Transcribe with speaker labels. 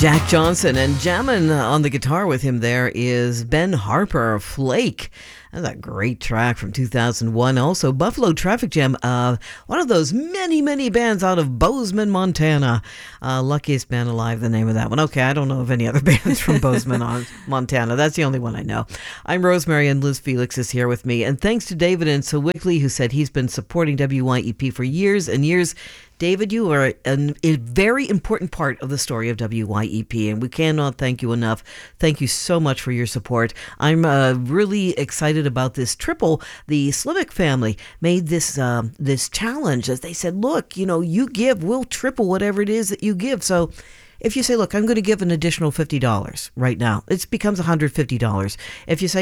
Speaker 1: Jack Johnson, and jamming on the guitar with him there is Ben Harper, Flake. That's a great track from 2001. Also, Buffalo Traffic Jam, one of those many bands out of Bozeman, Montana. Luckiest Band Alive, the name of that one. Okay, I don't know of any other bands from Bozeman, Montana. That's the only one I know. I'm Rosemary, and Liz Felix is here with me. And thanks to David in Sewickley, who said he's been supporting WYEP for years and years. David, you are a very important part of the story of WYEP, and we cannot thank you enough. Thank you so much for your support. I'm really excited about this triple. The Slivic family made this challenge, as they said, look, you give, we'll triple whatever it is that you give. So if you say, look, I'm going to give an additional $50 right now, it becomes $150. If you say,